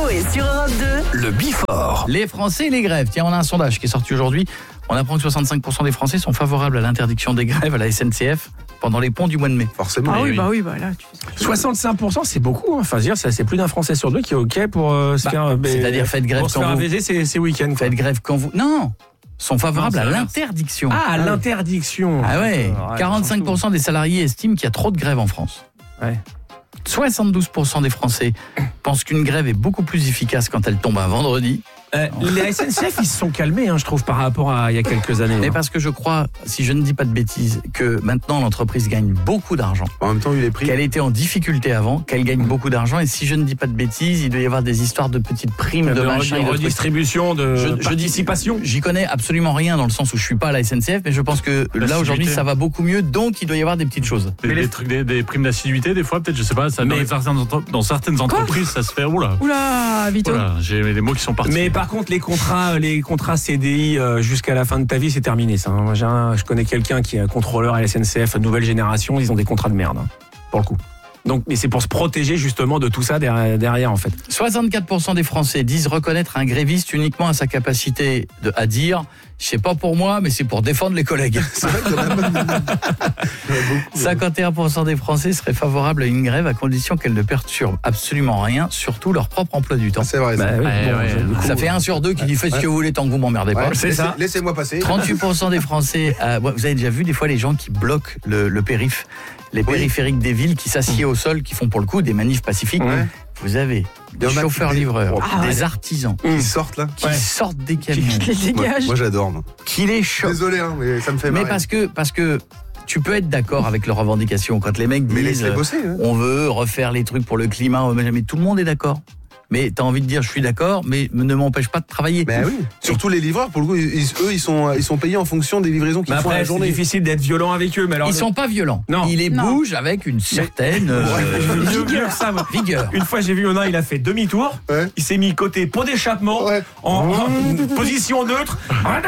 Coé sur Europe 2. Le Bifort. Les Français et les grèves. Tiens, on a un sondage qui est sorti aujourd'hui. On apprend que 65% des Français sont favorables à l'interdiction des grèves à la SNCF pendant les ponts du mois de mai. Forcément. Ah oui, là, 65%, c'est beaucoup. Hein. Enfin, dire, c'est plus d'un Français sur deux qui est OK pour se faire. C'est-à-dire faites grève pour se quand faire vous. AVG ces week-ends. Quoi. Faites grève quand vous. Non, sont favorables Non, à c'est l'interdiction. Ah, à l'interdiction. Ah ouais. Ouais, 45% des salariés estiment qu'il y a trop de grèves en France. Ouais. 72% des Français pensent qu'une grève est beaucoup plus efficace quand elle tombe un vendredi. Les SNCF, ils se sont calmés, hein, je trouve, par rapport à il y a quelques années. Mais hein. parce que je crois, si je ne dis pas de bêtises, que maintenant l'entreprise gagne beaucoup d'argent. En même temps, vu les prix. Qu'elle était en difficulté avant, qu'elle gagne beaucoup d'argent. Et si je ne dis pas de bêtises, il doit y avoir des histoires de petites primes, de machin, et de trucs. redistribution, de Je participation. j'y connais absolument rien dans le sens où je suis pas à la SNCF, mais je pense que là aujourd'hui ça va beaucoup mieux, donc il doit y avoir des petites choses. Des trucs, des primes d'assiduité, des fois, peut-être, je sais pas, ça, dans certaines entreprises, ça se fait. Oula, Vito. J'ai les mots qui sont partis. Mais par contre, les contrats CDI jusqu'à la fin de ta vie, c'est terminé ça. Hein. Moi, je connais quelqu'un qui est contrôleur à la SNCF, nouvelle génération, ils ont des contrats de merde, hein, pour le coup. Donc, mais c'est pour se protéger justement de tout ça derrière en fait. 64% des Français disent reconnaître un gréviste uniquement à sa capacité à dire « c'est pas pour moi, mais c'est pour défendre les collègues ». 51% des Français seraient favorables à une grève à condition qu'elle ne perturbe absolument rien, surtout leur propre emploi du temps. C'est vrai. Bah, oui, Ça fait 1 sur 2 qui dit « faites ce que vous voulez tant que vous m'emmerdez pas ». c'est ça. Laissez-moi passer. 38% des Français, vous avez déjà vu des fois les gens qui bloquent le périph', les périphériques des villes qui s'assiedent au sol, qui font pour le coup des manifs pacifiques. Ouais. Vous avez des Il y en a chauffeurs-livreurs, qui- des artisans Ils sortent là. qui sortent des camions, Les dégage. Moi j'adore. Moi. qui les chopent. Désolé, hein, mais ça me fait Mais marrer. parce que tu peux être d'accord avec leurs revendications quand les mecs Mais disent laisse-les bosser. Hein. on veut refaire les trucs pour le climat, mais tout le monde est d'accord. Mais t'as envie de dire je suis d'accord, mais ne m'empêche pas de travailler. Ben oui. Surtout les livreurs, pour le coup, ils sont payés en fonction des livraisons qu'ils Mais font à après, la c'est journée. difficile d'être violent avec eux. Mais alors, Ils sont pas violents. Non. Ils les Non. bougent avec une certaine vigueur, ça. Moi. vigueur. Une fois, j'ai vu un, il a fait demi-tour. Ouais. Il s'est mis côté pot d'échappement, Ouais. en position neutre.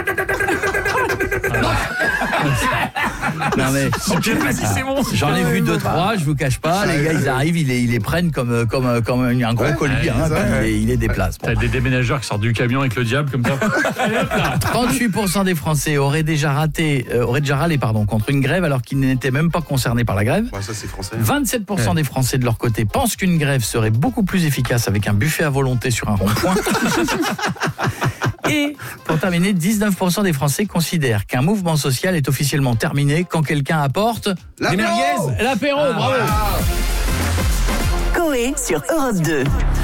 Non mais Je sais pas si c'est bon. j'en ai vu 2-3, je vous cache pas. Les gars, ils arrivent, ils les prennent comme un gros collier, hein, puis ils les déplacent. Bon. T'as des déménageurs qui sortent du camion avec le diable comme ça. Allez, hop là. 38% des Français auraient déjà râlé contre une grève alors qu'ils n'étaient même pas concernés par la grève. Ouais, ça c'est français. 27% des Français de leur côté pensent qu'une grève serait beaucoup plus efficace avec un buffet à volonté sur un rond-point. Et pour terminer, 19% des Français considèrent qu'un mouvement social est officiellement terminé quand quelqu'un apporte L'apéro. L'apéro, bravo. Coé sur Europe 2.